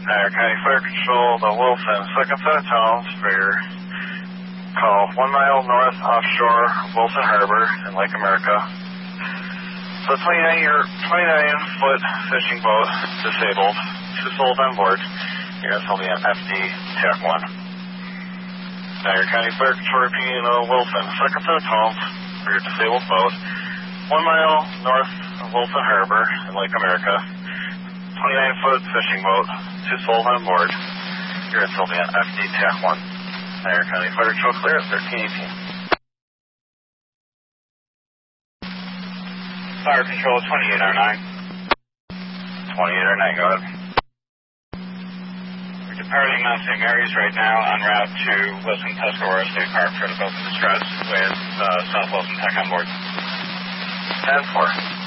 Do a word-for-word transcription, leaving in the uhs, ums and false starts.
Niagara County Fire Control, the Wilson, second set of tones for your call. One mile north offshore Wilson Harbor in Lake America. So twenty-nine year, twenty-nine foot fishing boat disabled. Two souls on board. You're going to tell me on F D TAC one. Niagara County Fire Control repeating the Wilson, second set of tones for your disabled boat. One mile north of Wilson Harbor in Lake America. twenty-nine foot fishing boat. Two souls on board. You're going to tell me on F D TAC one. Niagara County Fire Control clear at thirteen eighteen. Fire Control twenty-eight R nine. twenty-eight R nine, go ahead. We're departing Mount Saint Mary's right now en route to Wilson Tuscarora State Park for the boat in distress with uh, South Wilson Tech on board. ten four.